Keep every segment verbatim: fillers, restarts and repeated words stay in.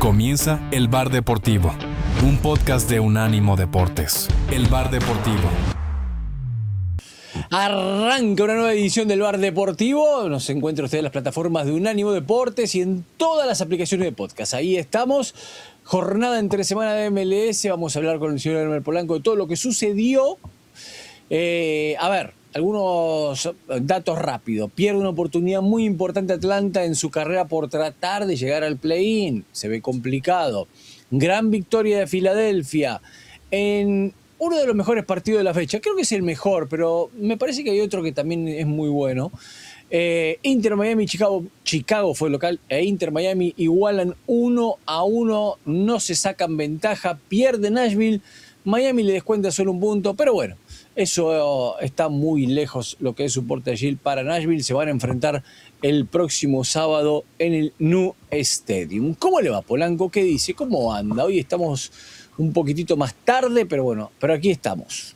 Comienza El Bar Deportivo, un podcast de Unánimo Deportes. El Bar Deportivo. Arranca una nueva edición del Bar Deportivo. Nos encuentra usted en las plataformas de Unánimo Deportes y en todas las aplicaciones de podcast. Ahí estamos. Jornada entre semana de M L S. Vamos a hablar con el señor Elmer Polanco de todo lo que sucedió. Eh, a ver, algunos datos rápidos. Pierde una oportunidad muy importante Atlanta en su carrera por tratar de llegar al play-in. Se ve complicado. Gran victoria de Filadelfia en uno de los mejores partidos de la fecha. Creo que es el mejor, pero me parece que hay otro que también es muy bueno. Eh, Inter Miami, Chicago, Chicago fue local, e Inter Miami igualan uno a uno, no se sacan ventaja, pierde Nashville, Miami le descuenta solo un punto, pero bueno, eso está muy lejos lo que es su Porta Gil para Nashville. Se van a enfrentar el próximo sábado en el New Stadium. ¿Cómo le va, Polanco? ¿Qué dice? ¿Cómo anda? Hoy estamos un poquitito más tarde, pero bueno, pero aquí estamos.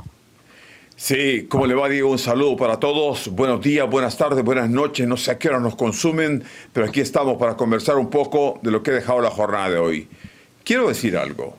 Sí, ¿cómo le va, Diego? Un saludo para todos. Buenos días, buenas tardes, buenas noches. No sé a qué hora nos consumen, pero aquí estamos para conversar un poco de lo que ha dejado la jornada de hoy. Quiero decir algo.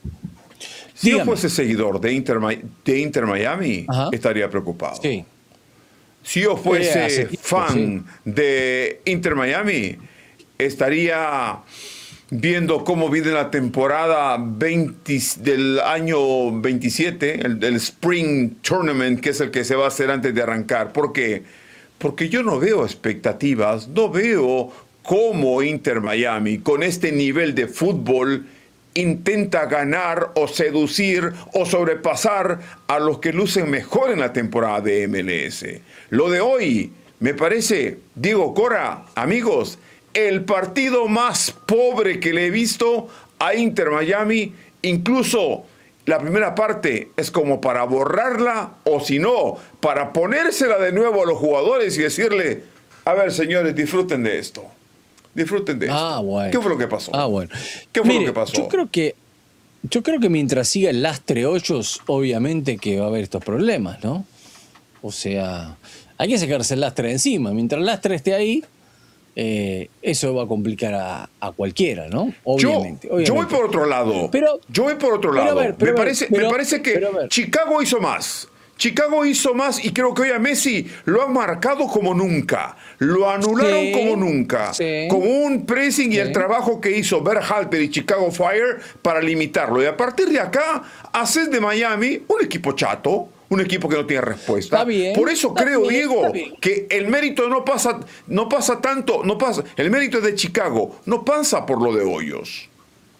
Si Dígame. yo fuese seguidor de Inter, de Inter Miami, Ajá. estaría preocupado. Sí. Si yo fuese tiempo, fan sí. de Inter Miami, estaría viendo cómo viene la temporada veinte del año veintisiete, el, el Spring Tournament, que es el que se va a hacer antes de arrancar. ¿Por qué? Porque yo no veo expectativas, no veo cómo Inter Miami, con este nivel de fútbol, intenta ganar o seducir o sobrepasar a los que lucen mejor en la temporada de M L S. Lo de hoy me parece, Diego Cora, amigos, el partido más pobre que le he visto a Inter Miami. Incluso la primera parte es como para borrarla, o si no, para ponérsela de nuevo a los jugadores y decirle: a ver, señores, disfruten de esto. Disfruten de esto. Ah, bueno. ¿Qué fue lo que pasó? Ah, bueno. ¿Qué fue Mire, lo que pasó? Yo creo que, yo creo que mientras siga el lastre hoyos, obviamente que va a haber estos problemas, ¿no? O sea, hay que sacarse el lastre de encima. Mientras el lastre esté ahí, Eh, eso va a complicar a, a cualquiera, ¿no? Obviamente, yo, obviamente. yo voy por otro lado. Pero, yo voy por otro lado. Ver, me, parece, pero, me parece que Chicago hizo más. Chicago hizo más y creo que hoy a Messi lo han marcado como nunca. Lo anularon sí, como nunca. Sí, con un pressing sí. y el trabajo que hizo Berhalter y Chicago Fire para limitarlo. Y a partir de acá, haces de Miami un equipo chato. Un equipo que no tiene respuesta. Está bien, Por eso está creo, bien, Diego, que el mérito no pasa, no pasa tanto, no pasa, el mérito es de Chicago, no pasa por lo de Hoyos.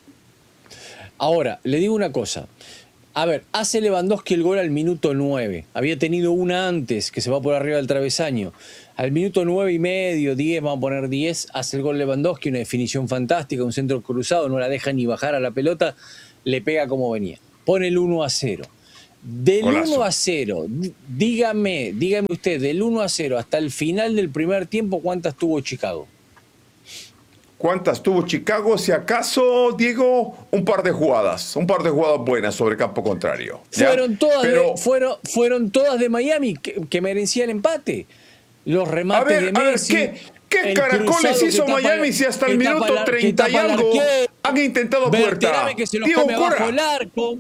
Ahora, le digo una cosa. A ver, hace Lewandowski el gol al minuto nueve. Había tenido una antes que se va por arriba del travesaño. Al minuto nueve y medio, diez, vamos a poner diez, hace el gol Lewandowski, una definición fantástica, un centro cruzado, no la deja ni bajar a la pelota, le pega como venía. Pone el uno a cero. Del Golazo. uno a cero, dígame, dígame usted, del uno a cero hasta el final del primer tiempo, ¿cuántas tuvo Chicago? ¿Cuántas tuvo Chicago? Si acaso, Diego, un par de jugadas, un par de jugadas buenas sobre campo contrario. ¿Ya? Fueron todas, Pero, de, fueron, fueron todas de Miami, que, que merecía el empate. Los remates a ver, de Messi. A ver, ¿qué, qué caracoles hizo tapa, Miami si hasta el minuto la, treinta y algo han intentado puerta? Que se los Diego come Cora. abajo el arco.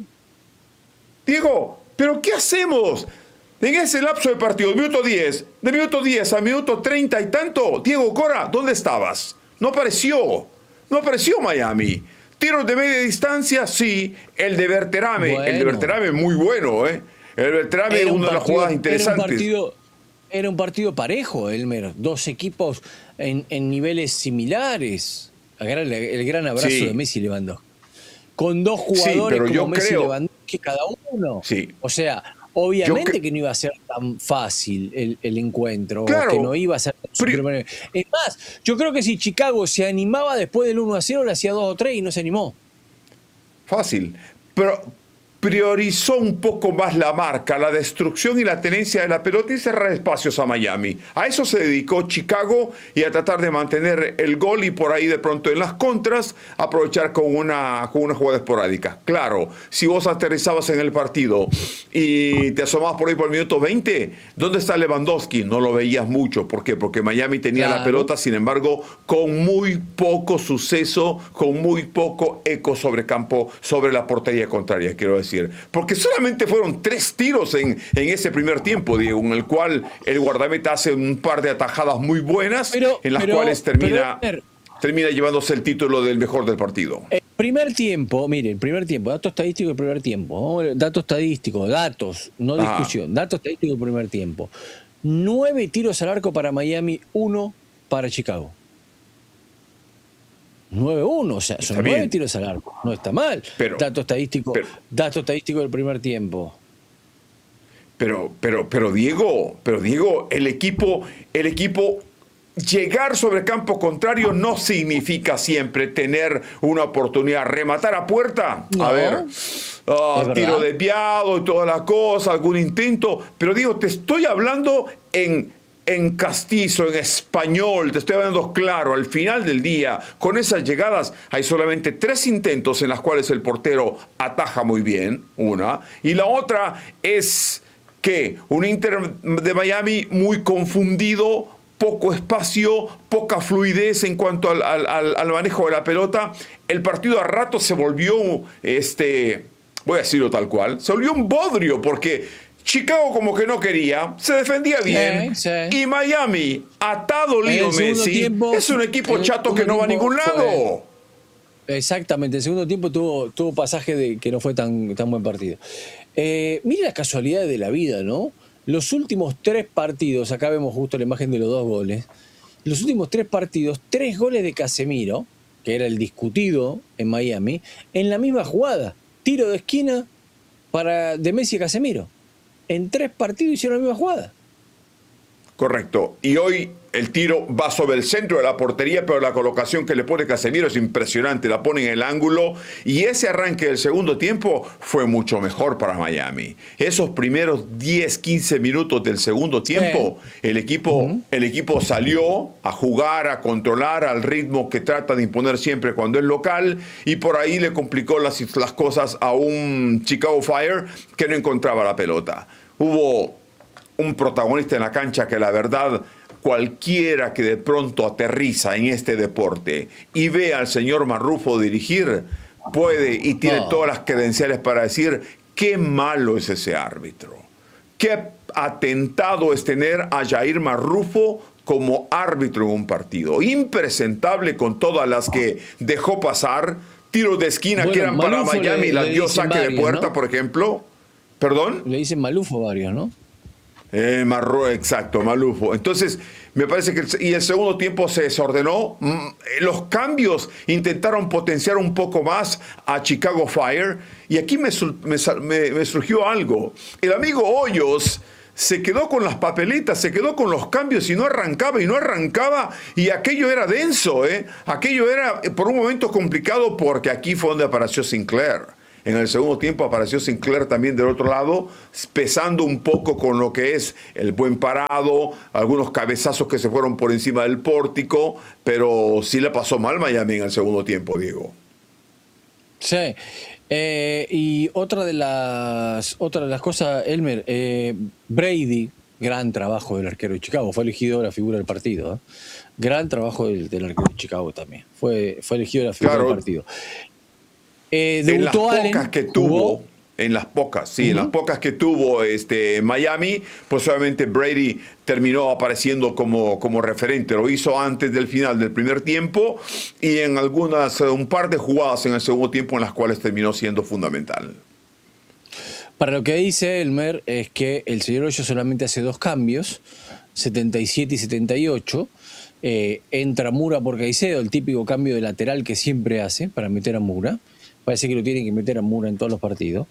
Diego, ¿pero qué hacemos? En ese lapso de partido, de minuto diez, de minuto diez a minuto treinta y tanto, Diego Cora, ¿dónde estabas? No apareció, no apareció Miami. Tiros de media distancia, sí. El de Berterame, bueno. el de Berterame muy bueno, ¿eh? El de Berterame es una partido, de las jugadas interesantes. Era un partido, era un partido parejo, Elmer. Dos equipos en, en niveles similares. El, el gran abrazo sí. de Messi y Lewandowski. Con dos jugadores sí, como Messi creo... y Lewandowski cada uno. Sí. O sea, obviamente que... que no iba a ser tan fácil el, el encuentro, claro, o que no iba a ser tan pero... Es más, yo creo que si Chicago se animaba después del uno a cero, le hacía dos o tres y no se animó. Fácil. Pero, priorizó un poco más la marca, la destrucción y la tenencia de la pelota y cerrar espacios a Miami. A eso se dedicó Chicago y a tratar de mantener el gol y por ahí de pronto en las contras aprovechar con una, con una jugada esporádica. Claro, si vos aterrizabas en el partido y te asomabas por ahí por el minuto veinte, ¿dónde está Lewandowski? No lo veías mucho. ¿Por qué? Porque Miami tenía claro. la pelota, sin embargo, con muy poco suceso, con muy poco eco sobre campo, sobre la portería contraria, quiero decir. Porque solamente fueron tres tiros en, en ese primer tiempo, Diego, en el cual el guardameta hace un par de atajadas muy buenas, pero, en las pero, cuales termina, pero, termina llevándose el título del mejor del partido. El primer tiempo, miren, primer tiempo, dato estadístico del primer tiempo, ¿no? Dato estadístico, datos, no discusión, ah. dato estadístico del primer tiempo. Nueve tiros al arco para Miami, uno para Chicago. nueve uno, o sea, son nueve tiros al arco. No está mal. Pero, dato estadístico, pero, dato estadístico del primer tiempo. Pero, pero, pero Diego, pero Diego, el equipo, el equipo, llegar sobre campo contrario no significa siempre tener una oportunidad. Rematar a puerta, no, a ver, uh, tiro desviado y toda la cosa, algún intento. Pero Diego, te estoy hablando en en castizo, en español, te estoy hablando claro, al final del día, con esas llegadas hay solamente tres intentos en las cuales el portero ataja muy bien, una, y la otra es que un Inter de Miami muy confundido, poco espacio, poca fluidez en cuanto al, al, al manejo de la pelota. El partido a rato se volvió, este, voy a decirlo tal cual, se volvió un bodrio porque Chicago como que no quería, se defendía bien, sí, sí. Y Miami, atado Leo Messi, tiempo, es un equipo chato que no va a ningún lado. Fue, exactamente, el segundo tiempo tuvo, tuvo pasaje de que no fue tan, tan buen partido. Eh, mire las casualidades de la vida, ¿no? Los últimos tres partidos, acá vemos justo la imagen de los dos goles, los últimos tres partidos, tres goles de Casemiro, que era el discutido en Miami, en la misma jugada, tiro de esquina para de Messi a Casemiro. En tres partidos hicieron la misma jugada. Correcto. Y hoy el tiro va sobre el centro de la portería, pero la colocación que le pone Casemiro es impresionante. La pone en el ángulo y ese arranque del segundo tiempo fue mucho mejor para Miami. Esos primeros diez, quince minutos del segundo tiempo, sí. el, equipo, uh-huh. el equipo salió a jugar, a controlar al ritmo que trata de imponer siempre cuando es local y por ahí le complicó las, las cosas a un Chicago Fire que no encontraba la pelota. Hubo un protagonista en la cancha que la verdad cualquiera que de pronto aterriza en este deporte y ve al señor Marrufo dirigir puede y tiene oh. todas las credenciales para decir qué malo es ese árbitro, qué atentado es tener a Jair Marrufo como árbitro en un partido, impresentable con todas las que dejó pasar, tiros de esquina bueno, que eran para Miami, las dio saque varios, de puerta, ¿no? Por ejemplo. ¿Perdón? Le dicen Malufo varios, ¿no? Eh, Marro, exacto, Malufo. Entonces, me parece que el, y el segundo tiempo se desordenó. Los cambios intentaron potenciar un poco más a Chicago Fire. Y aquí me, me, me surgió algo. El amigo Hoyos se quedó con las papeletas, se quedó con los cambios y no arrancaba y no arrancaba. Y aquello era denso, ¿eh? Aquello era por un momento complicado porque aquí fue donde apareció Sinclair. En el segundo tiempo apareció Sinclair también del otro lado, pesando un poco con lo que es el buen parado, algunos cabezazos que se fueron por encima del pórtico, pero sí le pasó mal Miami en el segundo tiempo, Diego. Sí, eh, y otra de las otra de las cosas, Elmer, eh, Brady, gran trabajo del arquero de Chicago, fue elegido la figura del partido, ¿eh? Gran trabajo del, del arquero de Chicago también, fue, fue elegido la figura claro. del partido. Eh, en las pocas Allen, que tuvo, jugó. en las pocas, sí, uh-huh. en las pocas que tuvo este Miami, pues obviamente Brady terminó apareciendo como, como referente. Lo hizo antes del final del primer tiempo y en algunas, un par de jugadas en el segundo tiempo en las cuales terminó siendo fundamental. Para lo que dice Elmer es que el señor Hoyos solamente hace dos cambios, setenta y siete y setenta y ocho. Eh, entra Mura por Caicedo, el típico cambio de lateral que siempre hace para meter a Mura. Parece que lo tienen que meter a Mura en todos los partidos.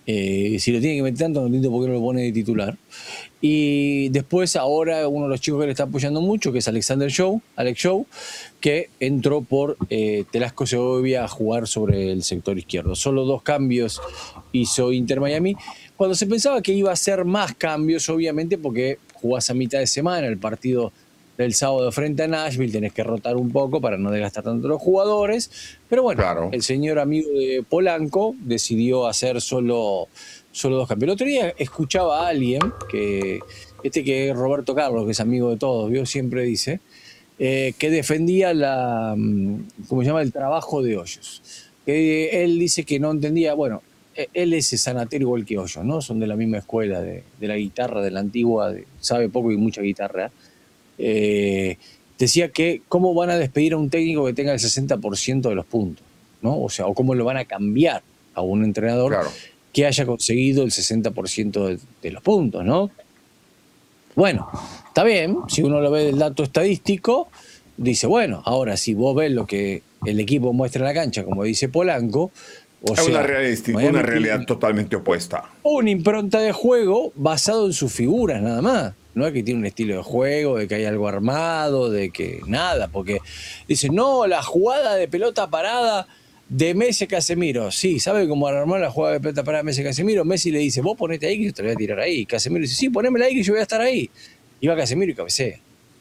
Eh, si lo tiene que meter tanto, no entiendo por qué no lo pone de titular. Y después ahora uno de los chicos que le está apoyando mucho, que es Alexander Show, Alex Show, que entró por eh, Telasco Segovia a jugar sobre el sector izquierdo. Solo dos cambios hizo Inter Miami, cuando se pensaba que iba a hacer más cambios, obviamente, porque jugás a mitad de semana, el partido del sábado frente a Nashville, tenés que rotar un poco para no desgastar tanto los jugadores, pero bueno, Claro. el señor amigo de Polanco decidió hacer solo, solo dos cambios. El otro día escuchaba a alguien, que este que es Roberto Carlos, que es amigo de todos, ¿vio? Siempre dice, eh, que defendía la, ¿cómo se llama? El trabajo de Hoyos. Que él dice que no entendía, bueno, él es sanatero igual que Hoyos, ¿no? Son de la misma escuela, de, de la guitarra, de la antigua, de, sabe poco y mucha guitarra. Eh, decía que cómo van a despedir a un técnico que tenga el sesenta por ciento de los puntos, ¿no? O sea, o cómo lo van a cambiar a un entrenador Claro. que haya conseguido el sesenta por ciento de, de los puntos, ¿no? Bueno, está bien, si uno lo ve del dato estadístico, dice, bueno, ahora si vos ves lo que el equipo muestra en la cancha, como dice Polanco, o Es sea, una, realidad, Miami una realidad tiene totalmente opuesta. una impronta de juego basado en sus figuras nada más. No es que tiene un estilo de juego, de que hay algo armado, de que nada, porque dice, no, la jugada de pelota parada de Messi Casemiro. Sí, ¿sabe cómo armar la jugada de pelota parada de Messi Casemiro? Messi le dice, vos ponete ahí que yo te la voy a tirar ahí. Casemiro dice, sí, ponémela ahí que yo voy a estar ahí. Y va Casemiro y cabecea.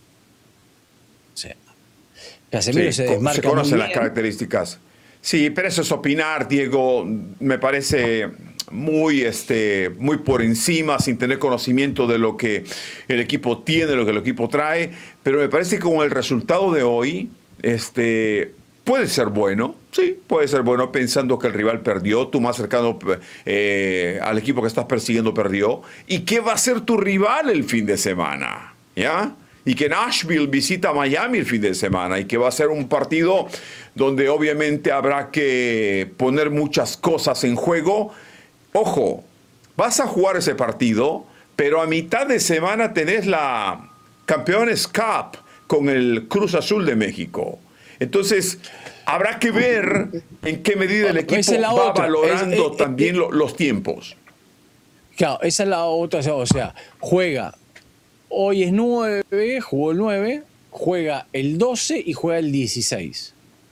O sea, Casemiro Sí, se co- desmarca se conocen muy las bien. características. Sí, pero eso es opinar, Diego. Me parece muy, este, muy por encima, sin tener conocimiento de lo que el equipo tiene, lo que el equipo trae. Pero me parece que con el resultado de hoy, este, puede ser bueno. Sí, puede ser bueno pensando que el rival perdió, tú más cercano eh, al equipo que estás persiguiendo perdió. ¿Y qué va a ser tu rival el fin de semana? ¿Ya? Y que Nashville visita Miami el fin de semana y que va a ser un partido donde obviamente habrá que poner muchas cosas en juego. Ojo, vas a jugar ese partido, pero a mitad de semana tenés la Campeones Cup con el Cruz Azul de México. Entonces, habrá que ver en qué medida el equipo Esa es la va otra. valorando Es- es- también es- lo- los tiempos. Claro, esa es la otra, o sea, juega, hoy es nueve, jugó el nueve, juega el doce y juega el dieciséis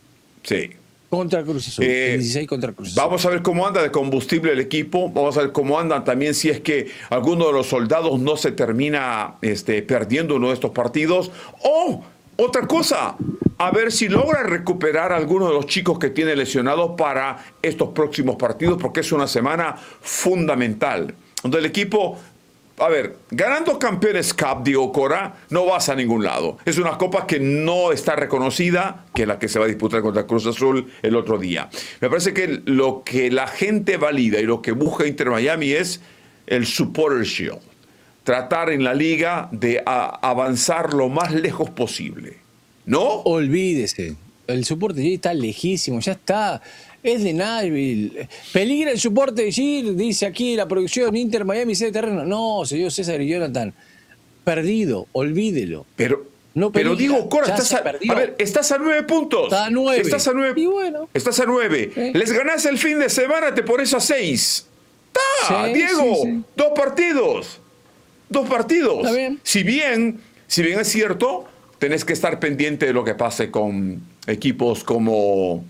Sí. contra Cruz Azul. Eh, el dieciséis contra Cruz Azul. Vamos a ver cómo anda de combustible el equipo, vamos a ver cómo andan también si es que alguno de los soldados no se termina este, perdiendo uno de estos partidos. O, otra cosa, a ver si logra recuperar a alguno de los chicos que tiene lesionados para estos próximos partidos, porque es una semana fundamental, donde el equipo... A ver, ganando Campeones Cup, Diego Cora, no vas a ningún lado. Es una copa que no está reconocida, que es la que se va a disputar contra Cruz Azul el otro día. Me parece que lo que la gente valida y lo que busca Inter Miami es el Supporter Shield. Tratar en la liga de a- avanzar lo más lejos posible. ¿No? Olvídese, el soporte ya está lejísimo, ya está, es de Nashville. Peligra el soporte de Gir, dice aquí la producción Inter Miami C de terreno. No, señor César y Jonathan, perdido, olvídelo. Pero, No pero peligra, digo, Cora, ya estás se a, perdió. a ver, estás a nueve puntos. Está a nueve. Estás a nueve. Y bueno. Estás a nueve. Sí. Les ganás el fin de semana, te pones a seis. ¡Está! Sí, Diego, sí, sí. dos partidos. Dos partidos. Está bien. Si bien, si bien es cierto, tenés que estar pendiente de lo que pase con equipos como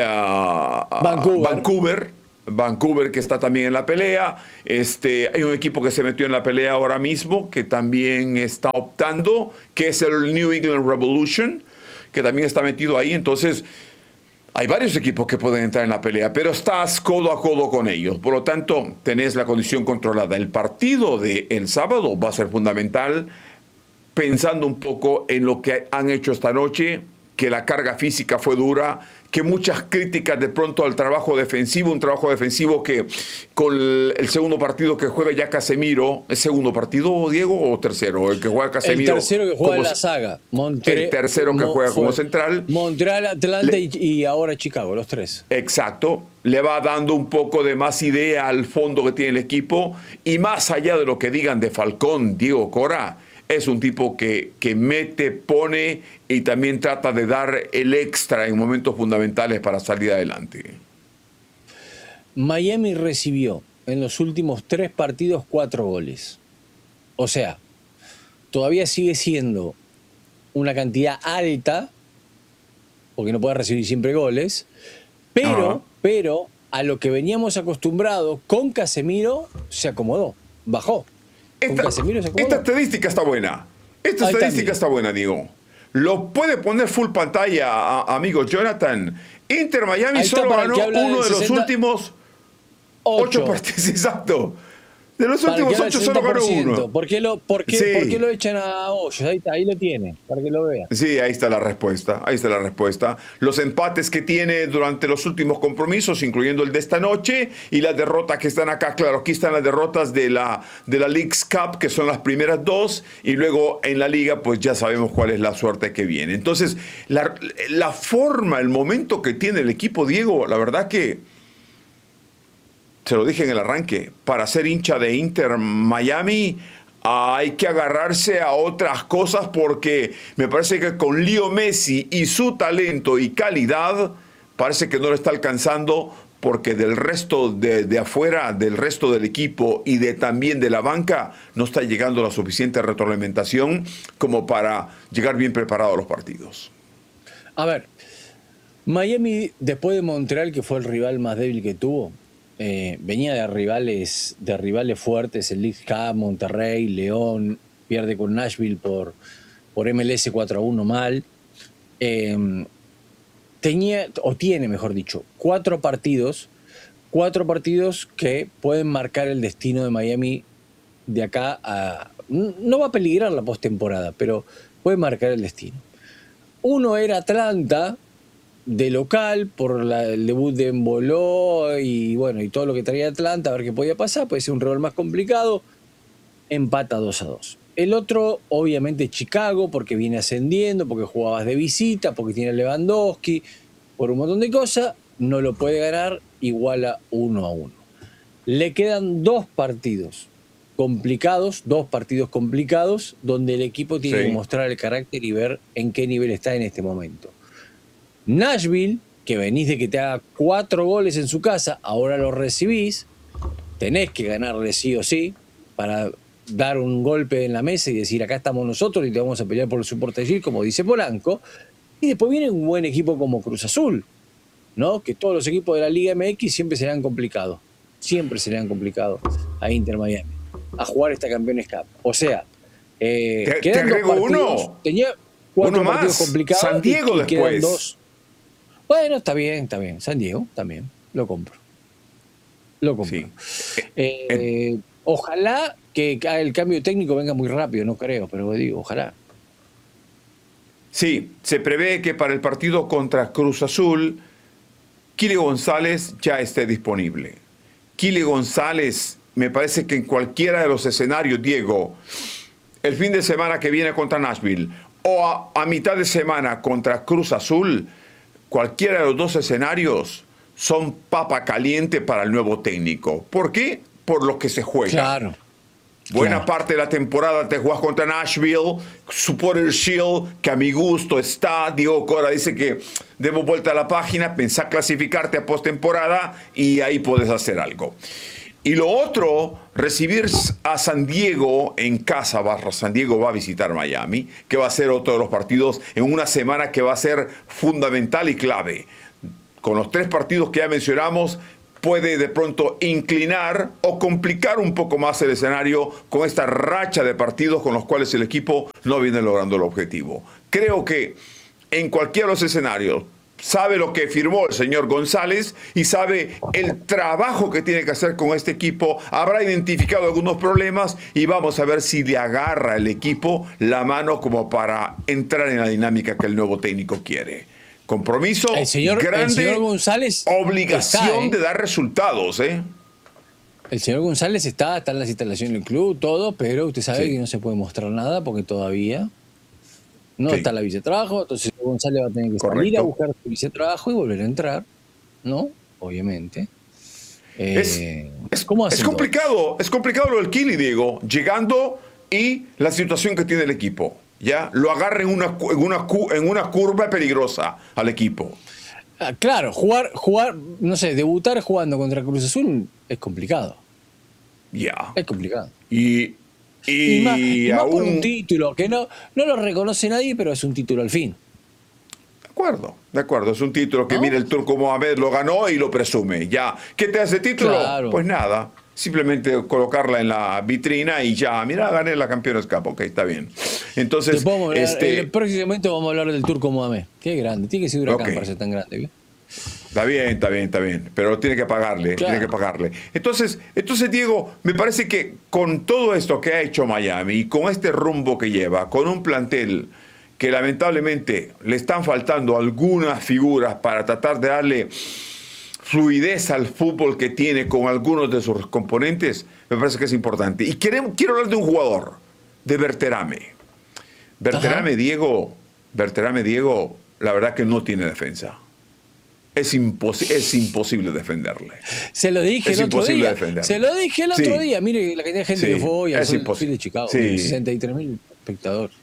ah, Vancouver. Vancouver. Vancouver, que está también en la pelea. Este, hay un equipo que se metió en la pelea ahora mismo, que también está optando, que es el New England Revolution, que también está metido ahí. Entonces, hay varios equipos que pueden entrar en la pelea, pero estás codo a codo con ellos. Por lo tanto, tenés la condición controlada. El partido del sábado va a ser fundamental, pensando un poco en lo que han hecho esta noche, que la carga física fue dura, que muchas críticas de pronto al trabajo defensivo, un trabajo defensivo que con el, el segundo partido que juega ya Casemiro, ¿es segundo partido, Diego, o tercero? El que juega El Casemiro. tercero que juega en como la se- saga. Montre- el tercero que Mo- juega como fue central. Montreal, Atlanta Le- y, y ahora Chicago, los tres. Exacto, le va dando un poco de más idea al fondo que tiene el equipo, y más allá de lo que digan de Falcón, Diego Cora, es un tipo que, que mete, pone y también trata de dar el extra en momentos fundamentales para salir adelante. Miami recibió en los últimos tres partidos cuatro goles. O sea, todavía sigue siendo una cantidad alta, porque no puede recibir siempre goles, pero, uh-huh. pero a lo que veníamos acostumbrados con Casemiro se acomodó, bajó. Esta, con Casemiro se acomodó. Esta estadística está buena. Esta Ahí estadística está, está buena, Diego. Lo puede poner full pantalla, a, amigo Jonathan. Inter Miami Ahí solo ganó uno de los últimos ocho partidos. Exacto. De los para últimos ocho solo ganó uno. ¿Por qué lo, por qué, sí. ¿por qué lo echan a Hoyos? Ahí, ahí lo tiene, para que lo vea. Sí, ahí está la respuesta. Ahí está la respuesta. Los empates que tiene durante los últimos compromisos, incluyendo el de esta noche, y las derrotas que están acá. Claro, aquí están las derrotas de la, de la Leagues Cup, que son las primeras dos, y luego en la Liga, pues ya sabemos cuál es la suerte que viene. Entonces, la, la forma, el momento que tiene el equipo, Diego, la verdad que se lo dije en el arranque, para ser hincha de Inter Miami hay que agarrarse a otras cosas, porque me parece que con Leo Messi y su talento y calidad parece que no lo está alcanzando, porque del resto de, de afuera, del resto del equipo y de también de la banca no está llegando la suficiente retroalimentación como para llegar bien preparado a los partidos. A ver, Miami después de Montreal, que fue el rival más débil que tuvo, Eh, venía de rivales de rivales fuertes, el League Cup, Monterrey, León, pierde con Nashville por, por M L S cuatro a uno mal. Eh, tenía, o tiene, mejor dicho, cuatro partidos, cuatro partidos que pueden marcar el destino de Miami de acá a... No va a peligrar la postemporada, pero puede marcar el destino. Uno era Atlanta, de local, por la, el debut de Emboló y bueno, y todo lo que traía Atlanta, a ver qué podía pasar. Puede ser un rival más complicado. Empata dos a dos. El otro, obviamente, Chicago, porque viene ascendiendo, porque jugabas de visita, porque tiene a Lewandowski, por un montón de cosas. No lo puede ganar, iguala uno a uno. Le quedan dos partidos complicados, dos partidos complicados, donde el equipo tiene sí. que mostrar el carácter y ver en qué nivel está en este momento. Nashville, que venís de que te haga cuatro goles en su casa, ahora lo recibís, tenés que ganarle sí o sí para dar un golpe en la mesa y decir acá estamos nosotros y te vamos a pelear por el soporte allí, como dice Polanco. Y después viene un buen equipo como Cruz Azul, ¿no? Que todos los equipos de la Liga M X siempre se le han complicado, siempre se le han complicado a Inter Miami a jugar esta Campeones Cup. O sea, eh, te, quedan te dos partidos, uno. Tenía cuatro uno partidos más. complicados. San Diego y, y después. quedan dos. Bueno, está bien, está bien. San Diego también, lo compro. Lo compro. Sí. Eh, eh, ojalá que el cambio técnico venga muy rápido, no creo, pero digo, ojalá. Sí, se prevé que para el partido contra Cruz Azul, Kile González ya esté disponible. Kile González, me parece que en cualquiera de los escenarios, Diego, el fin de semana que viene contra Nashville o a, a mitad de semana contra Cruz Azul, cualquiera de los dos escenarios son papa caliente para el nuevo técnico. ¿Por qué? Por lo que se juega. Claro. Buena claro. parte de la temporada te juegas contra Nashville, Supporter Shield, que a mi gusto está. Diego Cora dice que demos vuelta a la página, pensá clasificarte a postemporada y ahí puedes hacer algo. Y lo otro, recibir a San Diego en casa. San Diego va a visitar Miami, que va a ser otro de los partidos en una semana que va a ser fundamental y clave. Con los tres partidos que ya mencionamos, puede de pronto inclinar o complicar un poco más el escenario con esta racha de partidos con los cuales el equipo no viene logrando el objetivo. Creo que en cualquiera de los escenarios, sabe lo que firmó el señor González y sabe el trabajo que tiene que hacer con este equipo. Habrá identificado algunos problemas y vamos a ver si le agarra el equipo la mano como para entrar en la dinámica que el nuevo técnico quiere. Compromiso el señor, grande, el señor González obligación está, ¿eh? de dar resultados. ¿eh? El señor González está, está en las instalaciones del club, todo, pero usted sabe sí. que no se puede mostrar nada porque todavía no sí. está la vicetrabajo, entonces González va a tener que Correcto. salir a buscar su vicetrabajo y volver a entrar, ¿no? Obviamente. Eh, es es, ¿cómo es complicado, es complicado lo del Kili, Diego, llegando y la situación que tiene el equipo. Ya lo agarra en una, en una, en una curva peligrosa al equipo. Ah, claro, jugar, jugar, no sé, debutar jugando contra Cruz Azul es complicado. Ya. Es complicado. Y, y, Y más, y más aún... por un título, que no, no lo reconoce nadie, pero es un título al fin. De acuerdo, de acuerdo. Es un título que, ¿No? mira, el Turco Mohamed lo ganó y lo presume. Ya. ¿Qué te hace título? Claro. Pues nada. Simplemente colocarla en la vitrina y ya. Mira, gané la Campeones Cup. Ok, está bien. Entonces, Después vamos a hablar- este... en el próximo momento vamos a hablar del Turco Mohamed. Qué grande. Tiene que ser Huracán Ok. para ser tan grande. ¿Vio? Está bien, está bien, está bien, pero tiene que pagarle, Claro. tiene que pagarle. Entonces, entonces, Diego, me parece que con todo esto que ha hecho Miami y con este rumbo que lleva, con un plantel que lamentablemente le están faltando algunas figuras para tratar de darle fluidez al fútbol que tiene con algunos de sus componentes, me parece que es importante. Y queremos, quiero hablar de un jugador, de Berterame. Berterame, Ajá. Diego, Berterame, Diego, la verdad que no tiene defensa. Es, imposi- es imposible defenderle. Se lo dije Es el otro imposible día. defenderlo. Se lo dije el otro Sí. día. Mire la cantidad de gente Sí, que fue hoy al es Sol imposible. de Chicago. Sí. sesenta y tres mil espectadores.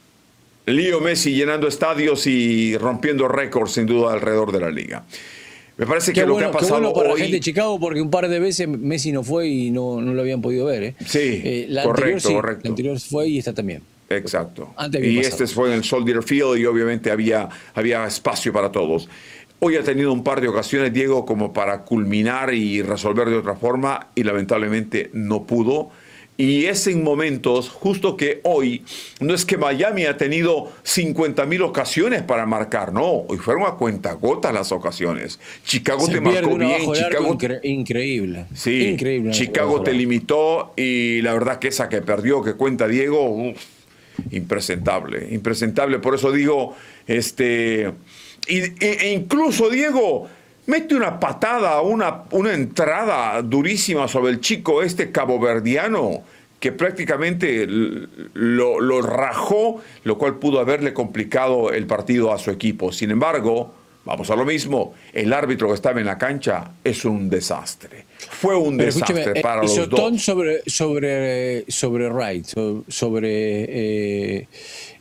Leo Messi llenando estadios y rompiendo récords sin duda alrededor de la liga. Me parece que Qué lo bueno, que ha qué pasado bueno para hoy... la gente de Chicago porque un par de veces Messi no fue y no, no lo habían podido ver. ¿eh? Sí, Eh, la correcto, anterior, sí, correcto. La anterior fue y esta también. Exacto. Antes había Y pasado. este fue en el Soldier Field y obviamente había, había espacio para todos. Hoy ha tenido un par de ocasiones, Diego, como para culminar y resolver de otra forma y lamentablemente no pudo. Y es en momentos, justo que hoy, no es que Miami ha tenido cincuenta mil ocasiones para marcar, no, hoy fueron a cuentagotas las ocasiones. Chicago Se te pierde marcó uno bien, bajo el arco Chicago... incre- increíble. Sí, Increíble. Chicago te limitó y la verdad que esa que perdió, que cuenta Diego, uf, impresentable, impresentable. Por eso digo, este, y, e, e incluso Diego mete una patada, una, una entrada durísima sobre el chico este caboverdiano que prácticamente lo, lo rajó, lo cual pudo haberle complicado el partido a su equipo. Sin embargo, vamos a lo mismo, el árbitro que estaba en la cancha es un desastre. Fue un Pero desastre escúcheme, para eh, los pisotón dos. sobre, sobre, sobre Wright, so- sobre eh,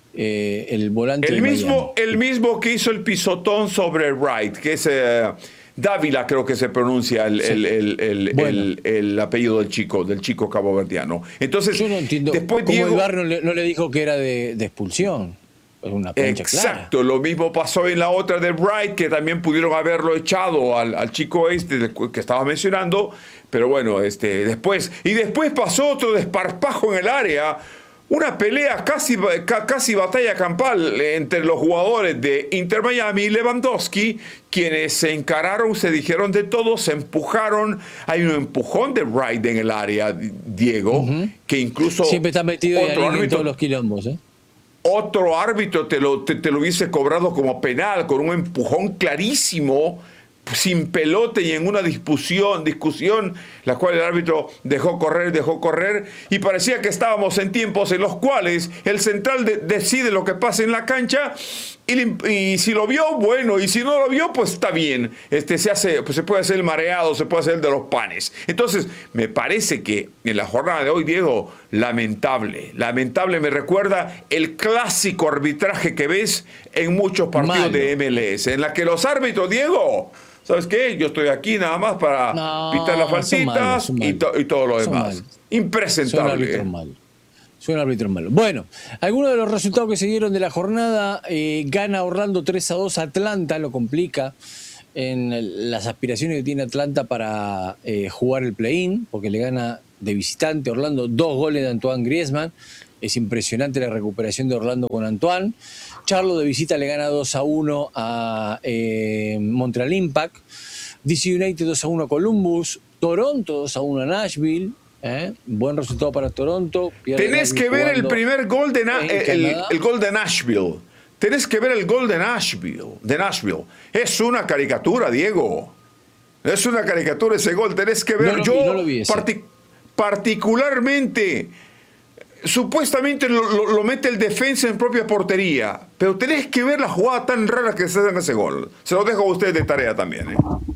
eh, el volante El de mismo, Miami. el mismo que hizo el pisotón sobre Wright, que es eh, Dávila, creo que se pronuncia el, Sí. el, el, el, Bueno. el- el apellido del chico, del chico caboverdiano. Entonces, Yo no entiendo después cómo Diego, el VAR no le, no le dijo que era de, de expulsión. Es una cancha exacto, lo mismo pasó en la otra de Wright, que también pudieron haberlo echado al, al chico este del cu- que estaba mencionando, pero bueno, este, después, y después pasó otro desparpajo en el área, una pelea casi, ca- casi batalla campal entre los jugadores de Inter Miami y Lewandowski, quienes se encararon, se dijeron de todo, se empujaron, hay un empujón de Wright en el área, Diego, que incluso clara. Siempre está metido otro ahí en árbitro- todos los quilombos. ¿eh? otro árbitro te lo, te, te lo hubiese cobrado como penal, con un empujón clarísimo, sin pelote y en una discusión, discusión, la cual el árbitro dejó correr, dejó correr, y parecía que estábamos en tiempos en los cuales el central de- decide lo que pasa en la cancha, y, le- y si lo vio, bueno, y si no lo vio, pues está bien. Este, se, hace, pues se puede hacer el mareado, se puede hacer el de los panes. Entonces, me parece que en la jornada de hoy, Diego, lamentable, lamentable, me recuerda el clásico arbitraje que ves en muchos partidos Malo. de M L S, en la que los árbitros, Diego, ¿sabes qué? Yo estoy aquí nada más para No, pitar las son faltitas malos, son y, malos. to- y todo lo Son demás. malos. Son Impresentable. árbitros malos. Son árbitros malos. Bueno, algunos de los resultados que se dieron de la jornada, eh, gana Orlando tres a dos a Atlanta, lo complica en las aspiraciones que tiene Atlanta para eh, jugar el play-in, porque le gana de visitante Orlando dos goles de Antoine Griezmann. Es impresionante la recuperación de Orlando con Antoine. Charlo de visita le gana dos a uno a eh, Montreal Impact. D C United dos a uno a Columbus. Toronto dos a uno a Nashville. ¿eh? Buen resultado para Toronto. Pierde Tenés Nashville que ver el jugando primer gol de Na- en el, Canadá. el gol de Nashville. Tenés que ver el gol de Nashville, de Nashville. Es una caricatura, Diego. Es una caricatura ese gol. Tenés que ver. No lo Yo vi, no lo vi ese. partic- particularmente, supuestamente lo, lo- lo mete el defensa en propia portería, pero tenés que ver la jugada tan rara que se da en ese gol. Se lo dejo a ustedes de tarea también. ¿eh?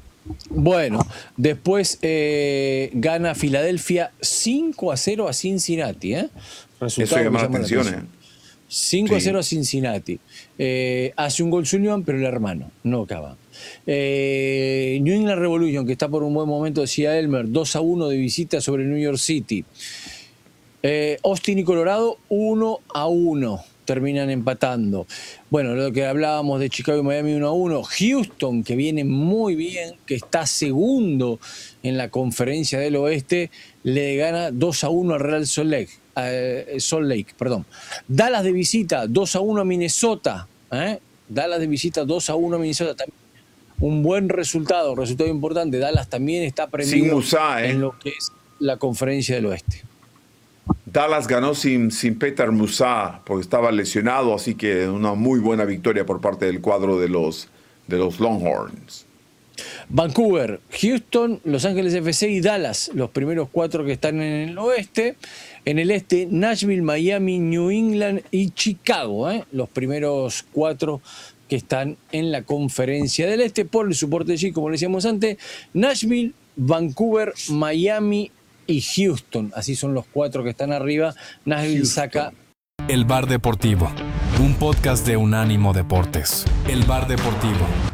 Bueno, después eh, gana Filadelfia cinco a cero a Cincinnati. ¿eh? Resultado Eso llama que la atención. ¿eh? cinco a cero Sí. a Cincinnati. Eh, hace un gol Sullivan, pero el hermano, no Cava. Eh, New England Revolution, que está por un buen momento, decía Elmer, dos a uno de visita sobre New York City. Eh, Austin y Colorado, uno a uno. Terminan empatando. Bueno, lo que hablábamos de Chicago y Miami, uno a uno. Houston, que viene muy bien, que está segundo en la conferencia del oeste, le gana dos a uno al Real Salt Lake. Eh, Salt Lake, perdón. Dallas de visita, dos a uno a Minnesota. ¿eh? Dallas de visita, dos a uno a Minnesota. También un buen resultado, resultado importante. Dallas también está prendido Sin Musa, ¿eh? en lo que es la conferencia del oeste. Dallas ganó sin, sin Petar Musa porque estaba lesionado, así que una muy buena victoria por parte del cuadro de los, de los Longhorns. Vancouver, Houston, Los Ángeles F C y Dallas, los primeros cuatro que están en el oeste. En el este, Nashville, Miami, New England y Chicago, ¿eh? los primeros cuatro que están en la conferencia del este. Por el soporte G, como le decíamos antes, Nashville, Vancouver, Miami y Houston. Así son los cuatro que están arriba. Nashville Houston. saca... El Bar Deportivo, un podcast de Unánimo Deportes. El Bar Deportivo,